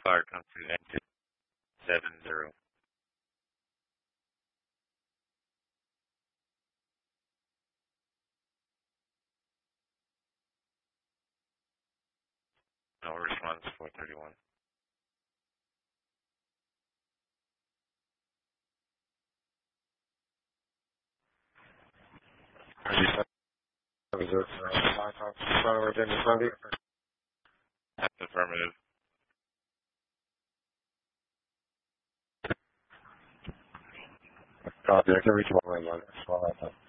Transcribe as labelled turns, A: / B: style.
A: fire come to exit 70. No response, 431. That's affirmative.
B: Copy. I can reach one line.